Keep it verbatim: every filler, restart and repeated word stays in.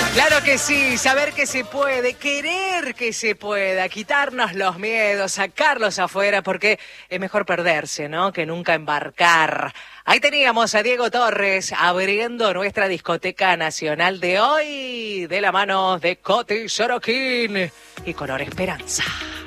Claro que sí, saber que se puede, querer que se pueda, quitarnos los miedos, sacarlos afuera, porque es mejor perderse, ¿no? Que nunca embarcar. Ahí teníamos a Diego Torres abriendo nuestra discoteca nacional de hoy, de la mano de Coti Sorokin y Color Esperanza.